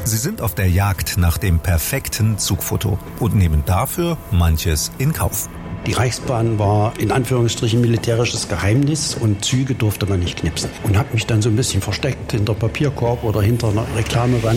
Sie sind auf der Jagd nach dem perfekten Zugfoto und nehmen dafür manches in Kauf. Die Reichsbahn war in Anführungsstrichen militärisches Geheimnis und Züge durfte man nicht knipsen. Und habe mich dann so ein bisschen versteckt hinter Papierkorb oder hinter einer Reklamewand